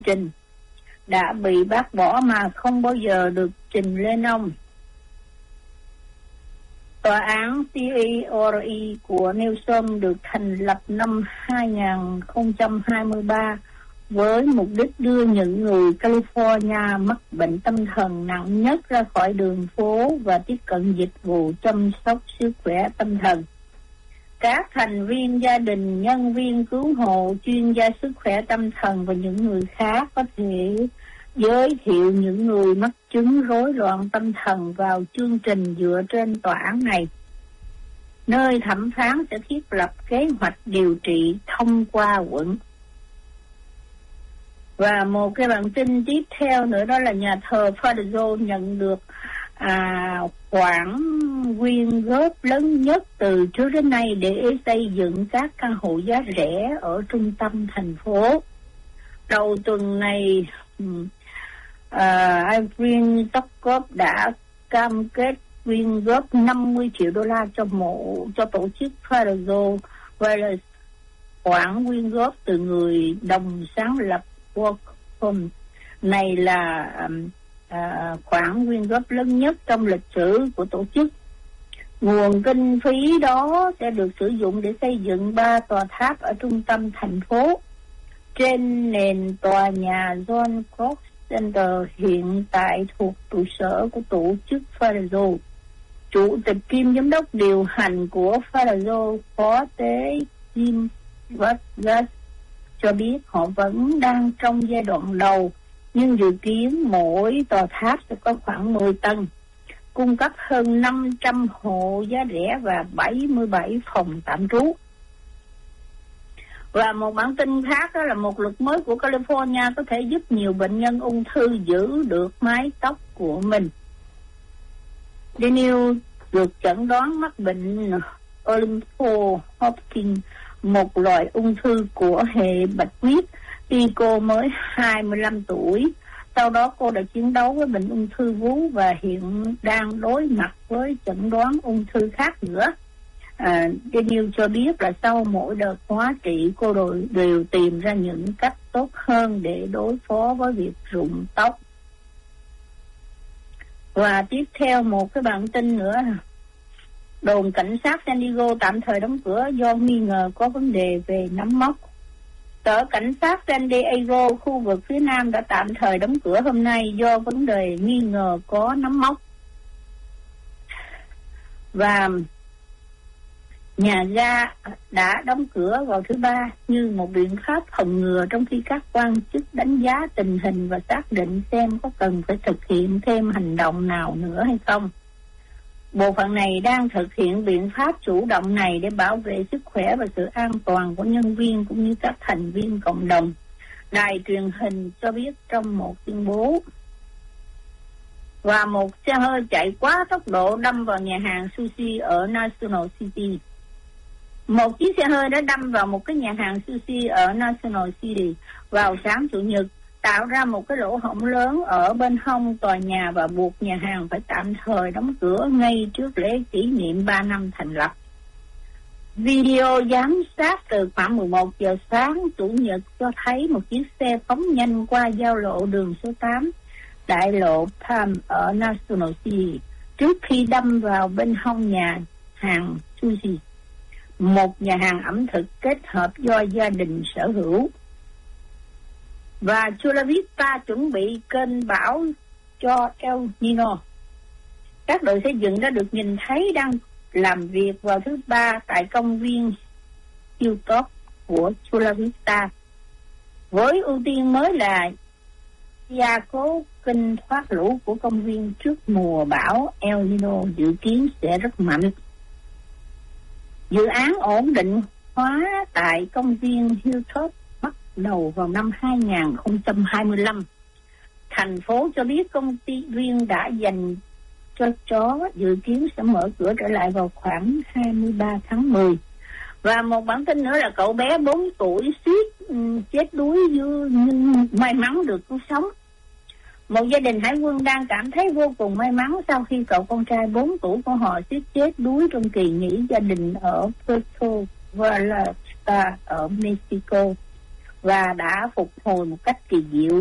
trình đã bị bác bỏ mà không bao giờ được trình lên ông. Tòa án CERI của Newsom được thành lập năm 2023 với mục đích đưa những người California mắc bệnh tâm thần nặng nhất ra khỏi đường phố và tiếp cận dịch vụ chăm sóc sức khỏe tâm thần. Các thành viên gia đình, nhân viên cứu hộ, chuyên gia sức khỏe tâm thần và những người khác có thể giới thiệu những người mắc chứng rối loạn tâm thần vào chương trình dựa trên tòa án này, nơi thẩm phán sẽ thiết lập kế hoạch điều trị thông qua quận. Và một cái bản tin tiếp theo nữa đó là nhà thờ Father Joe nhận được khoản quyên góp lớn nhất từ trước đến nay để xây dựng các căn hộ giá rẻ ở trung tâm thành phố. Đầu tuần này, Irene Tokop đã cam kết quyên góp 50 triệu đô la cho tổ chức Father Joe Wellness. Khoản quyên góp từ người đồng sáng lập Workhome này là khoản quyên góp lớn nhất trong lịch sử của tổ chức. Nguồn kinh phí đó sẽ được sử dụng để xây dựng 3 tòa tháp ở trung tâm thành phố trên nền tòa nhà John Cox Center hiện tại thuộc trụ sở của tổ chức Father Joe. Chủ tịch kiêm giám đốc điều hành của Father Joe, phó tế Jim Vargas, cho biết họ vẫn đang trong giai đoạn đầu, nhưng dự kiến mỗi tòa tháp sẽ có khoảng 10 tầng, cung cấp hơn 500 hộ giá rẻ và 77 phòng tạm trú. Và một bản tin khác đó là một luật mới của California có thể giúp nhiều bệnh nhân ung thư giữ được mái tóc của mình. Daniel được chẩn đoán mắc bệnh Olympho Hopkins, một loại ung thư của hệ bạch huyết, khi cô mới 25 tuổi. Sau đó cô đã chiến đấu với bệnh ung thư vú và hiện đang đối mặt với chẩn đoán ung thư khác nữa. Daniel cho biết là sau mỗi đợt hóa trị, cô đều tìm ra những cách tốt hơn để đối phó với việc rụng tóc. Và tiếp theo một cái bản tin nữa, đồn cảnh sát San Diego tạm thời đóng cửa do nghi ngờ có vấn đề về nấm mốc. Sở cảnh sát San Diego khu vực phía Nam đã tạm thời đóng cửa hôm nay do vấn đề nghi ngờ có nấm mốc. Và nhà ga đã đóng cửa vào thứ Ba như một biện pháp phòng ngừa, trong khi các quan chức đánh giá tình hình và xác định xem có cần phải thực hiện thêm hành động nào nữa hay không. Bộ phận này đang thực hiện biện pháp chủ động này để bảo vệ sức khỏe và sự an toàn của nhân viên cũng như các thành viên cộng đồng, đài truyền hình cho biết trong một tuyên bố. Và một xe hơi chạy quá tốc độ đâm vào nhà hàng sushi ở National City. Một chiếc xe hơi đã đâm vào một cái nhà hàng sushi ở National City vào sáng Chủ nhật, tạo ra một cái lỗ hổng lớn ở bên hông tòa nhà và buộc nhà hàng phải tạm thời đóng cửa ngay trước lễ kỷ niệm 3 năm thành lập. Video giám sát từ khoảng 11 giờ sáng Chủ nhật cho thấy một chiếc xe phóng nhanh qua giao lộ đường số 8, đại lộ Palm ở National City, trước khi đâm vào bên hông nhà hàng sushi, một nhà hàng ẩm thực kết hợp do gia đình sở hữu. Và Chula Vista chuẩn bị kênh bão cho El Nino. Các đội xây dựng đã được nhìn thấy đang làm việc vào thứ Ba tại công viên Hilltop của Chula Vista, với ưu tiên mới là gia cố kênh thoát lũ của công viên trước mùa bão El Nino dự kiến sẽ rất mạnh. Dự án ổn định hóa tại công viên Hilltop bắt đầu vào năm 2025. Thành phố cho biết công ty viên đã dành cho chó dự kiến sẽ mở cửa trở lại vào khoảng 23 tháng 10. Và một bản tin nữa là cậu bé 4 tuổi suýt chết đuối nhưng may mắn được cứu sống. Một gia đình hải quân đang cảm thấy vô cùng may mắn sau khi cậu con trai 4 tuổi của họ suýt chết đuối trong kỳ nghỉ gia đình ở Puerto Vallarta ở Mexico. và đã phục hồi một cách kỳ diệu.